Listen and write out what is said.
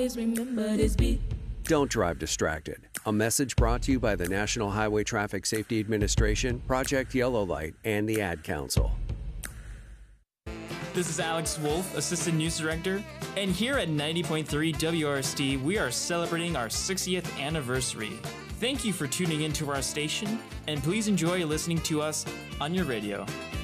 remember this beat. Don't drive distracted. A message brought to you by the National Highway Traffic Safety Administration, Project Yellow Light, and the Ad Council. This is Alex Wolf, Assistant News Director, and here at 90.3 WRST, we are celebrating our 60th anniversary. Thank you for tuning into our station, and please enjoy listening to us on your radio.